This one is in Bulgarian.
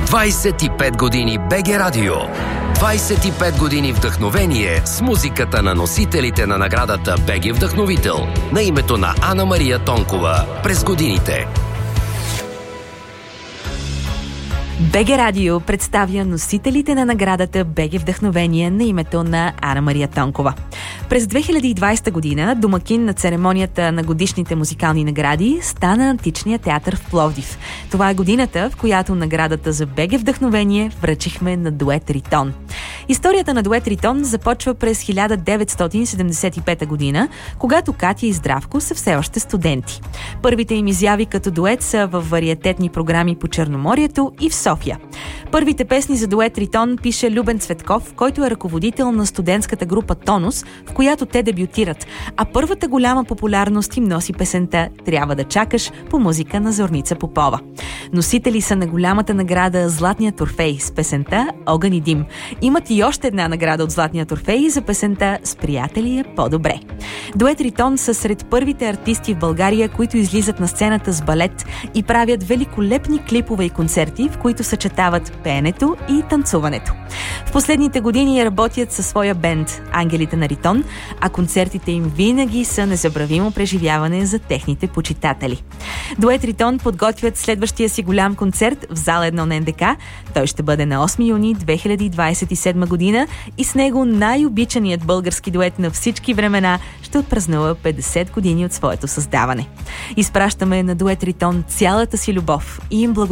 25 години БГ Радио. 25 години вдъхновение с музиката на носителите на наградата БГ Вдъхновител на името на Ана Мария Тонкова през годините. БГ Радио представя носителите на наградата БГ Вдъхновение на името на Ана Мария Тонкова. През 2020 година домакин на церемонията на годишните музикални награди стана Античният театър в Пловдив. Това е годината, в която наградата за БГ Вдъхновение връчихме на дует Ритон. Историята на дует Ритон започва през 1975 година, когато Катя и Здравко са все още студенти. Първите им изяви като дует са във вариететни програми по Черноморието и в София. Първите песни за дует Ритон пише Любен Цветков, който е ръководител на студентската група Тонус, в която те дебютират, а първата голяма популярност им носи песента "Трябва да чакаш" по музика на Зорница Попова. Носители са на голямата награда Златния Орфей с песента "Огън и дим". Имат и още една награда от Златния Орфей за песента "С приятели е по-добре". Дует Ритон са сред първите артисти в България, които излизат на сцената с балет и правят великолепни клипове и концерти, в които съчетават пеенето и танцуването. В последните години работят със своя бенд Ангелите на Ритон, а концертите им винаги са незабравимо преживяване за техните почитатели. Дует Ритон подготвят следващия си голям концерт в зала 1 на НДК. Той ще бъде на 8 юни 2027 година и с него най-обичаният български дует на всички времена ще отпразнува 50 години от своето създаване. Изпращаме на дует Ритон цялата си любов и им благодарим